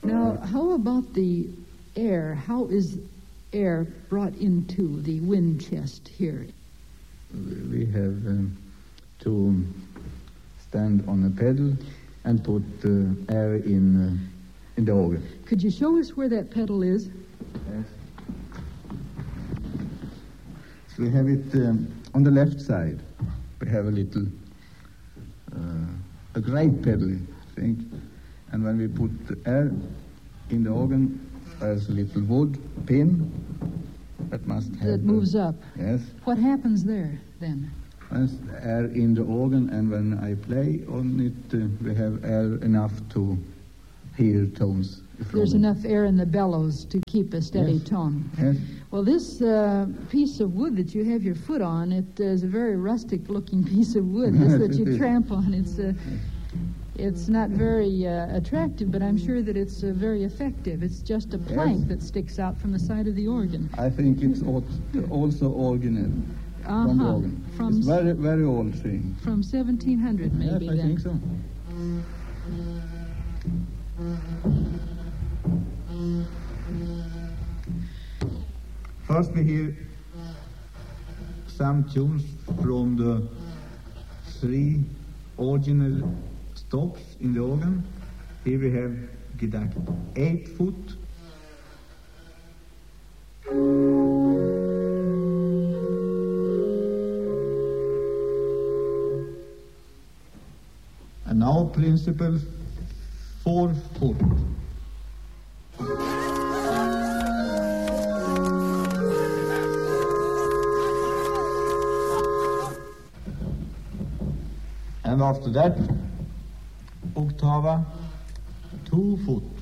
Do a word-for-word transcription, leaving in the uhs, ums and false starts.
Now, how about the air? How is air brought into the wind chest here? We have um, to stand on a pedal and put uh, air in uh, in the organ. Could you show us where that pedal is? Yes. So we have it um, on the left side. We have a little, uh, a great pedal, I think. And when we put the air in the organ, there's a little wood pin that must have... That moves uh, up. Yes. What happens there, then? There's air in the organ, and when I play on it, uh, we have air enough to hear tones. There's enough air in the bellows to keep a steady Yes. tone. Yes. Well, this uh, piece of wood that you have your foot on, it is a very rustic-looking piece of wood. This Yes, that it you is. tramp on, it's uh, it's not very uh, attractive, but I'm sure that it's uh, very effective. It's just a plank Yes. that sticks out from the side of the organ. I think it's al- also original Uh-huh. from the organ. From It's very, very old thing. From seventeen hundred, maybe, Yes, I then. think so. First we hear some tunes from the three original stops in the organ. Here we have Gedacht eight foot. And now principle four foot. And after that, octava two foot.